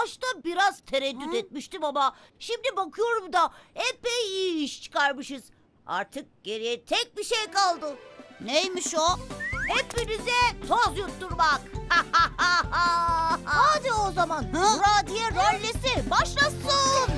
Başta biraz tereddüt etmiştim ama şimdi bakıyorum da epey iyi iş çıkarmışız. Artık geriye tek bir şey kaldı. Neymiş o? Hepinize toz yutturmak. Hadi o zaman. Muradiye rallisi başlasın.